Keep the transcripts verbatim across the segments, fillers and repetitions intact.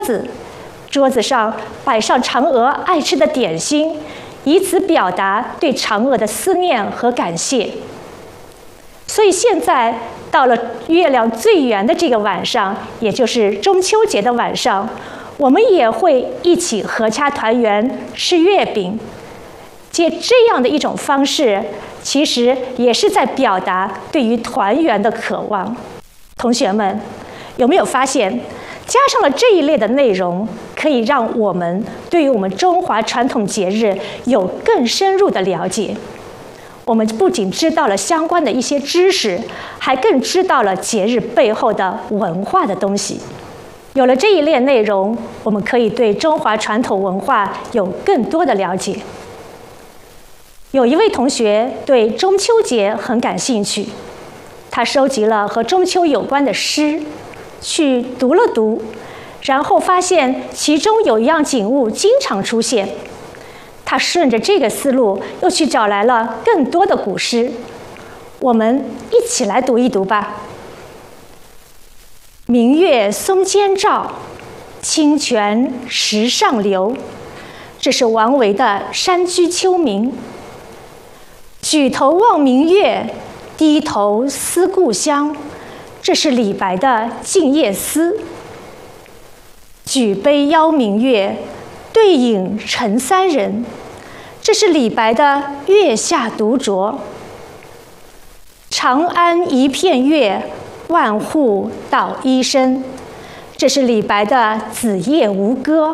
子，桌子上摆上嫦娥爱吃的点心，以此表达对嫦娥的思念和感谢。所以现在到了月亮最圆的这个晚上，也就是中秋节的晚上，我们也会一起合家团圆，吃月饼。借这样的一种方式，其实也是在表达对于团圆的渴望。同学们，有没有发现，加上了这一类的内容，可以让我们对于我们中华传统节日有更深入的了解？我们不仅知道了相关的一些知识，还更知道了节日背后的文化的东西。有了这一类内容，我们可以对中华传统文化有更多的了解。有一位同学对中秋节很感兴趣，他收集了和中秋有关的诗，去读了读，然后发现其中有一样景物经常出现。他顺着这个思路，又去找来了更多的古诗。我们一起来读一读吧。明月松间照，清泉石上流。这是王维的《山居秋暝》。举头望明月，低头思故乡。这是李白的《静夜思》。举杯邀明月，对影成三人。这是李白的《月下独酌》。长安一片月，万户捣衣声。这是李白的《子夜吴歌》。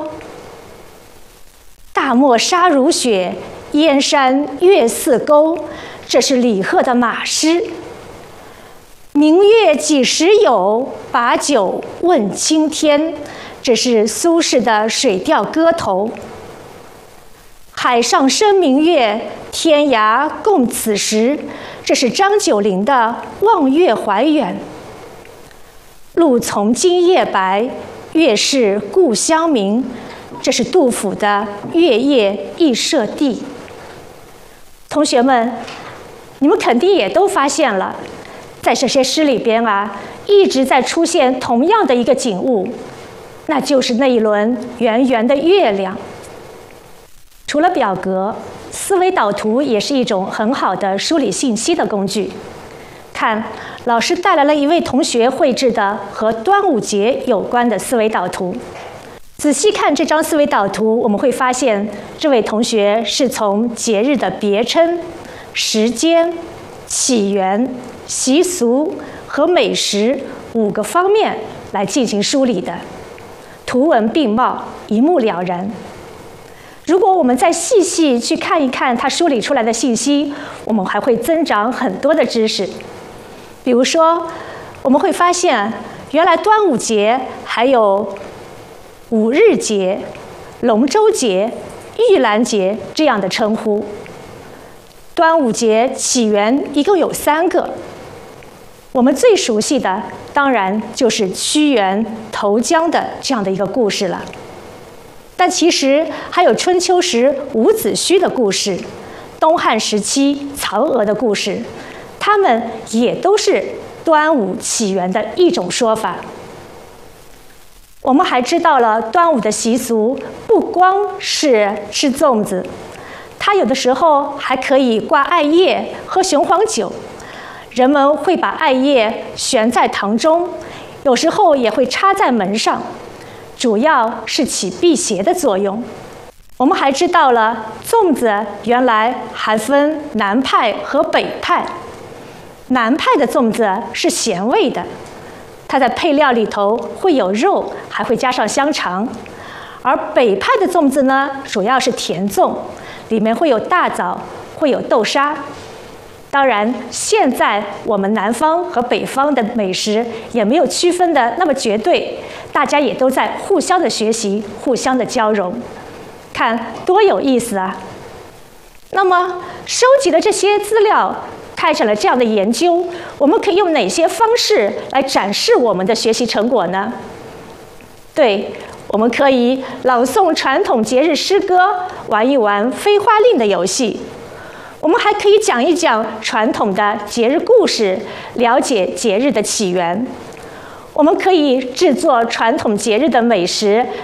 大漠沙如雪，燕山月似钩。这是李贺的《马诗》。明月几时有，把酒问青天。这是苏轼的《水调歌头》。海上生明月，天涯共此时。这是张九龄的《望月怀远》。露从今夜白，月是故乡明。这是杜甫的《月夜忆舍弟》。同学们，你们肯定也都发现了，在这些诗里边啊，一直在出现同样的一个景物，那就是那一轮圆圆的月亮。除了表格，思维导图也是一种很好的梳理信息的工具。看，老师带来了一位同学绘制的和端午节有关的思维导图。仔细看这张思维导图，我们会发现这位同学是从节日的别称、时间、起源、习俗和美食五个方面来进行梳理的，图文并茂，一目了然。如果我们再细细去看一看他梳理出来的信息，我们还会增长很多的知识。比如说，我们会发现原来端午节还有五日节、龙舟节、玉兰节这样的称呼。端午节起源一共有三个，我们最熟悉的当然就是屈原投江的这样的一个故事了。但其实还有春秋时伍子胥的故事，东汉时期曹娥的故事，它们也都是端午起源的一种说法。我们还知道了端午的习俗不光是吃粽子，它有的时候还可以挂艾叶、喝雄黄酒。人们会把艾叶悬在堂中，有时候也会插在门上，主要是起辟邪的作用。我们还知道了粽子原来还分南派和北派。南派的粽子是咸味的，它在配料里头会有肉，还会加上香肠。而北派的粽子呢，主要是甜粽，里面会有大枣，会有豆沙。当然，现在我们南方和北方的美食也没有区分的那么绝对，大家也都在互相的学习，互相的交融，看多有意思啊！那么，收集了这些资料，开展了这样的研究，我们可以用哪些方式来展示我们的学习成果呢？对，我们可以朗诵传统节日诗歌，玩一玩飞花令的游戏。我们还可以讲一讲传统的节日故事，了解节日的起源。我们可以制作传统节日的美食，